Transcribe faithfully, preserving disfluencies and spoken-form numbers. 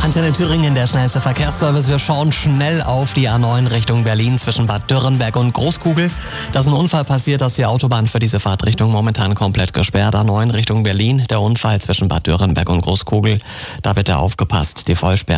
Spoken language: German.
Antenne Thüringen, der schnellste Verkehrsservice. Wir schauen schnell auf die A neun Richtung Berlin zwischen Bad Dürrenberg und Großkugel. Da ist ein Unfall passiert, dass die Autobahn für diese Fahrtrichtung momentan komplett gesperrt. A neun Richtung Berlin, der Unfall zwischen Bad Dürrenberg und Großkugel. Da bitte aufgepasst, die Vollsperrung